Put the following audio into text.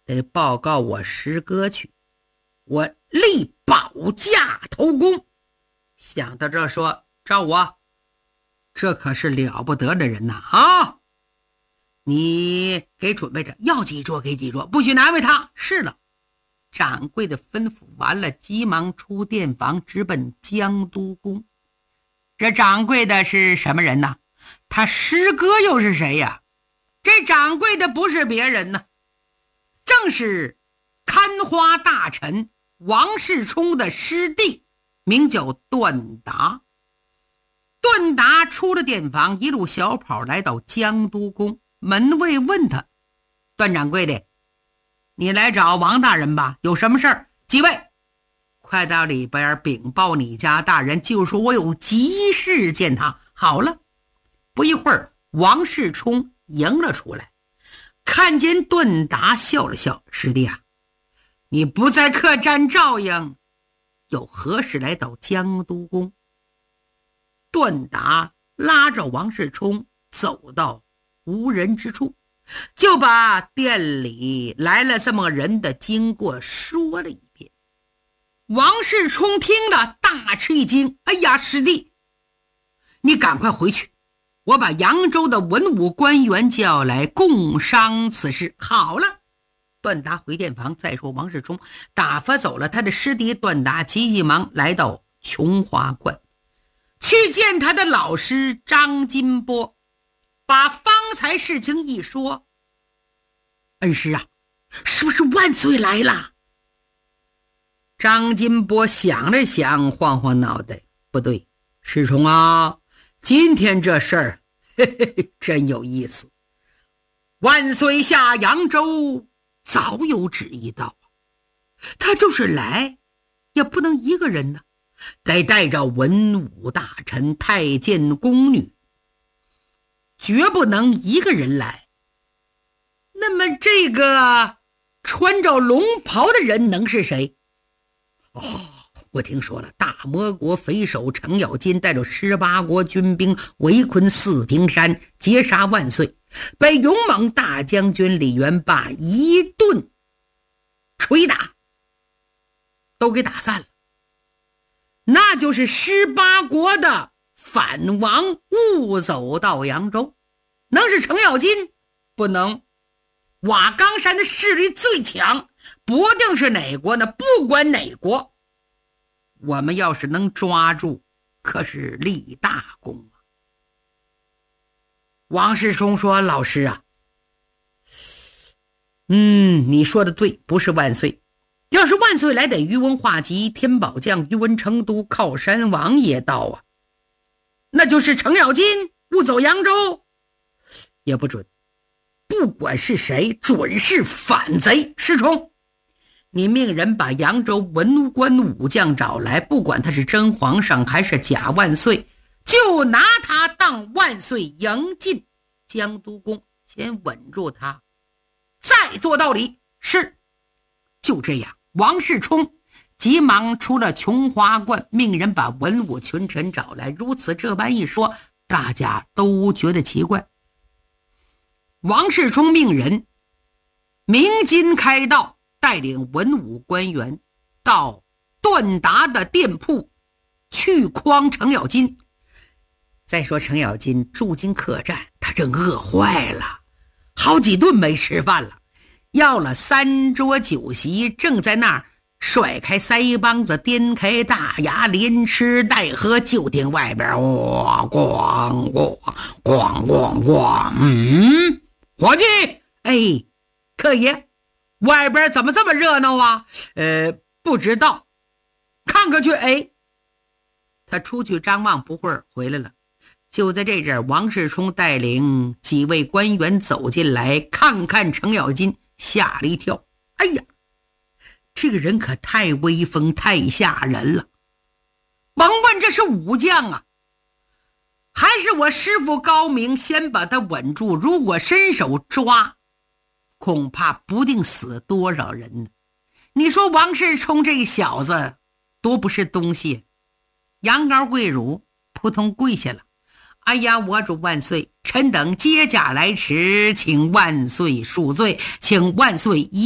得报告我师哥去，我立保驾投功。想到这说，赵武，这可是了不得的人呐啊！你给准备着，要几桌给几桌，不许难为他。是了。掌柜的吩咐完了，急忙出店房直奔江都宫。这掌柜的是什么人呢？他师哥又是谁呀？这掌柜的不是别人呢，正是看花大臣王世充的师弟，名叫段达。段达出了店房，一路小跑来到江都宫。门卫问他：段掌柜的，你来找王大人吧？有什么事儿？几位快到里边禀报你家大人，就说我有急事见他。好了，不一会儿，王世充迎了出来，看见段达笑了笑：师弟啊，你不在客栈照应，又何时来到江都宫？段达拉着王世充走到无人之处，就把店里来了这么个人的经过说了一遍。王世充听了大吃一惊：哎呀，师弟，你赶快回去，我把扬州的文武官员叫来共商此事。好了。段达回店房，再说王世充打发走了他的师弟，段达急忙来到琼华观，去见他的老师张金波，把方才事情一说。恩师啊，是不是万岁来了？张金波想了想，晃晃脑袋，不对，世充啊，今天这事儿真有意思。万岁下扬州早有旨意到啊，他就是来也不能一个人呢，得带着文武大臣、太监、宫女，绝不能一个人来。那么这个穿着龙袍的人能是谁？我听说了，大魔国匪首程咬金带着18国军兵围困四平山，截杀万岁，被勇猛大将军李元霸一顿捶打都给打散了。那就是18国的反王误走到扬州。能是程咬金？不能。瓦岗山的势力最强，不定是哪国呢？不管哪国，我们要是能抓住，可是立大功啊。王世充说：老师啊，你说的对，不是万岁。要是万岁来，得宇文化及、天宝将、宇文成都、靠山王爷到啊，那就是程咬金误走扬州，也不准。不管是谁，准是反贼。世充，你命人把扬州文官武将找来，不管他是真皇上还是假万岁，就拿他当万岁迎进江都宫，先稳住他，再做道理。是。就这样，王世充急忙出了琼华观，命人把文武群臣找来。如此这般一说，大家都觉得奇怪。王世充命人鸣金开道，带领文武官员到段达的店铺去诓程咬金。再说程咬金住进客栈，他正饿坏了，好几顿没吃饭了，要了3桌酒席，正在那儿甩开腮帮子，颠开大牙，连吃带喝，就听外边咣咣咣咣咣咣。伙计，哎，客爷，外边怎么这么热闹啊？不知道，看看去。哎，他出去张望，不会儿回来了。就在这阵，王世充带领几位官员走进来，看看程咬金，吓了一跳。哎呀，这个人可太威风，太吓人了。甭问，这是武将啊，还是我师父高明先把他稳住，如果伸手抓，恐怕不定死多少人呢。你说王世充这小子多不是东西。羊羔跪乳，扑通跪下了。哎呀，我主万岁，臣等接驾来迟，请万岁恕罪，请万岁